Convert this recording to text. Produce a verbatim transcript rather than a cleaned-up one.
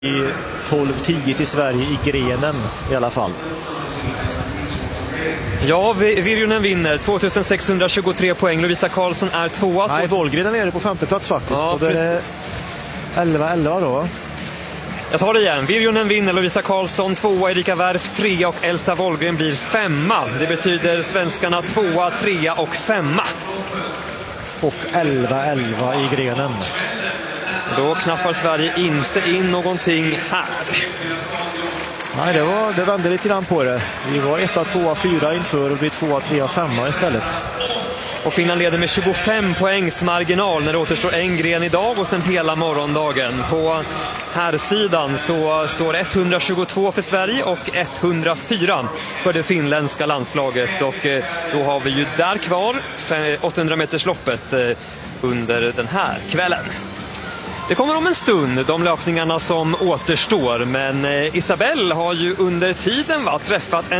i tolv tio till Sverige i grenen i alla fall. Ja, Virjonen vinner tvåtusensexhundratjugotre poäng. Lovisa Karlsson är tvåa. Nej, Wollgren är nere på femte plats faktiskt. Ja, och det är elva elva då. Jag tar det igen. Virjonen vinner, Lovisa Karlsson tvåa, Erika Wärf trea och Elsa Wollgren blir femma. Det betyder svenskarna tvåa, trea och femma. Och elva elva i grenen. Då knappar Sverige inte in någonting här. Nej, det, var, det vände lite grann på det. Vi var etta, tvåa, fyra inför och blir tvåa, trea, femma istället. Och Finland leder med tjugofem poängs marginal när det återstår en gren idag och sen hela morgondagen. På här sidan så står etthundratjugotvå för Sverige och etthundrafyra för det finländska landslaget. Och då har vi ju där kvar åttahundra meters loppet under den här kvällen. Det kommer om en stund, de löpningarna som återstår, men Isabelle har ju under tiden va, träffat en